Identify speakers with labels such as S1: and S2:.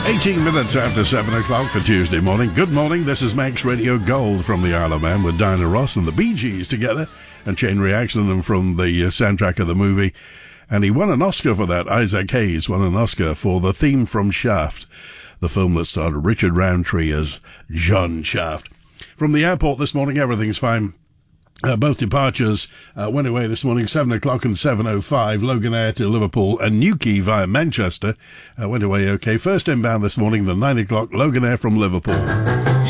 S1: 18 minutes after 7 o'clock for Tuesday morning. Good morning, this is Max Radio Gold from the Isle of Man with Diana Ross and the Bee Gees together and Chain Reaction from the soundtrack of the movie. And he won an Oscar for that. Isaac Hayes won an Oscar for the theme from Shaft, the film that starred Richard Roundtree as John Shaft. From the airport this morning, everything's fine. Both departures went away this morning, 7 o'clock and 7:05. Loganair to Liverpool and Newquay via Manchester went away okay. First inbound this morning, the 9 o'clock Loganair from Liverpool.